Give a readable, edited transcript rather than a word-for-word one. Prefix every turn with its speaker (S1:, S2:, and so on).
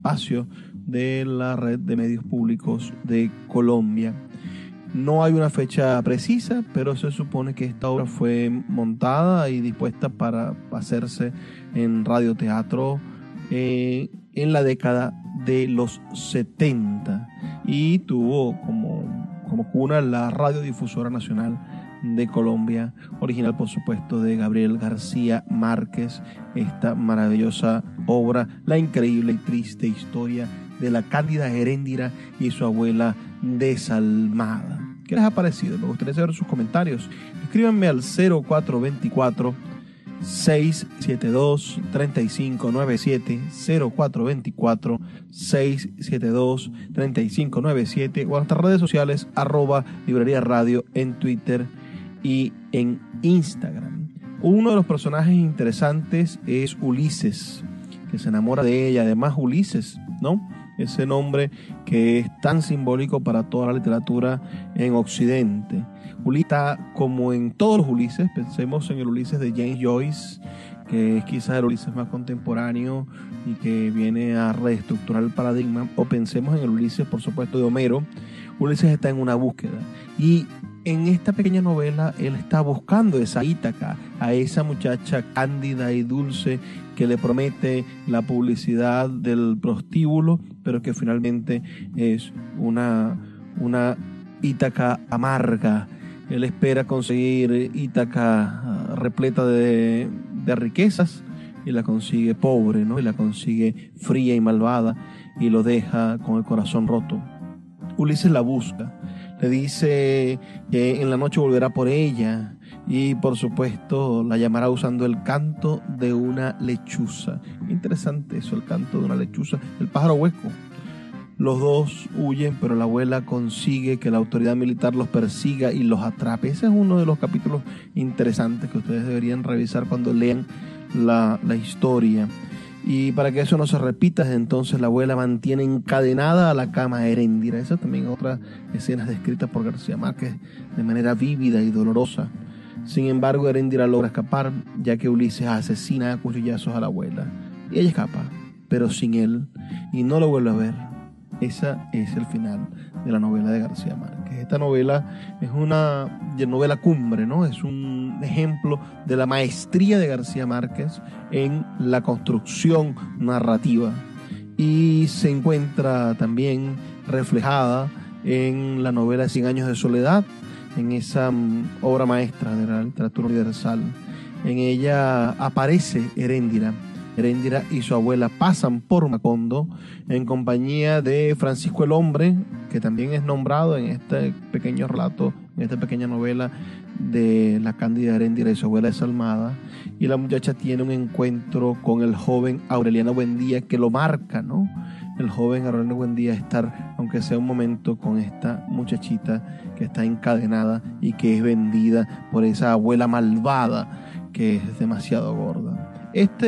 S1: espacio de la red de medios públicos de Colombia. No hay una fecha precisa, pero se supone que esta obra fue montada y dispuesta para hacerse en radioteatro en la década de los 70 y tuvo como cuna la Radiodifusora Nacional de Colombia, original por supuesto de Gabriel García Márquez, esta maravillosa obra, la increíble y triste historia de la Cándida Heréndira y su abuela desalmada. ¿Qué les ha parecido? Me gustaría saber sus comentarios. Escríbanme al 0424 672-3597, 0424-672-3597 o a nuestras redes sociales @librería radio en Twitter y en Instagram. Uno de los personajes interesantes es Ulises, que se enamora de ella. Además, Ulises, ¿no? Ese nombre que es tan simbólico para toda la literatura en Occidente. Ulises, como en todos los Ulises, pensemos en el Ulises de James Joyce, que es quizás el Ulises más contemporáneo y que viene a reestructurar el paradigma, o pensemos en el Ulises, por supuesto, de Homero. Ulises está en una búsqueda y en esta pequeña novela él está buscando esa Ítaca, a esa muchacha cándida y dulce que le promete la publicidad del prostíbulo, pero que finalmente es una Ítaca amarga. Él espera conseguir Ítaca repleta de riquezas y la consigue pobre, ¿no? Y la consigue fría y malvada y lo deja con el corazón roto. Ulises la busca, le dice que en la noche volverá por ella y por supuesto la llamará usando el canto de una lechuza. Interesante eso, el canto de una lechuza, el pájaro hueco. Los dos huyen, pero la abuela consigue que la autoridad militar los persiga y los atrape. Ese es uno de los capítulos interesantes que ustedes deberían revisar cuando lean la historia. Y para que eso no se repita, entonces la abuela mantiene encadenada a la cama a Heréndira. Esa también es otra escena descrita por García Márquez de manera vívida y dolorosa. Sin embargo, Heréndira logra escapar, ya que Ulises asesina a cuchillazos a la abuela. Y ella escapa, pero sin él, y no lo vuelve a ver. Ese es el final de la novela de García Márquez. Esta novela es una novela cumbre, ¿no? Es un ejemplo de la maestría de García Márquez en la construcción narrativa y se encuentra también reflejada en la novela 100 años de soledad, en esa obra maestra de la literatura universal. En ella aparece Heréndira. Heréndira y su abuela pasan por Macondo en compañía de Francisco el Hombre, que también es nombrado en este pequeño relato, en esta pequeña novela de la Cándida Heréndira y su abuela desalmada. Y la muchacha tiene un encuentro con el joven Aureliano Buendía que lo marca, ¿no? El joven Aureliano Buendía estar, aunque sea un momento, con esta muchachita que está encadenada y que es vendida por esa abuela malvada que es demasiado gorda. Este